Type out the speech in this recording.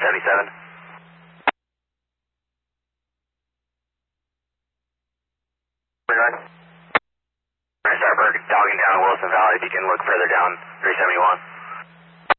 177. Regard. We're going to start dogging down Wilson Valley. If you can look further down 371.